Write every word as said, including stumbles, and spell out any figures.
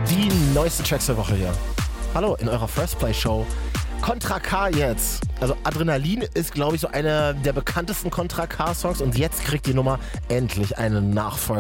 Die neueste Tracks der Woche hier. Hallo, in eurer First Play Show. Contra K jetzt. Also Adrenalin ist, glaube ich, so einer der bekanntesten Contra K Songs und jetzt kriegt die Nummer endlich einen Nachfolger.